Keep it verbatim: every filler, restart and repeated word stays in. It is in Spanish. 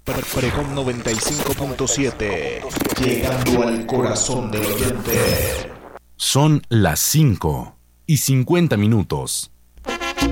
Pregón noventa y cinco punto siete, llegando al corazón del oyente. Son las cinco y cincuenta minutos.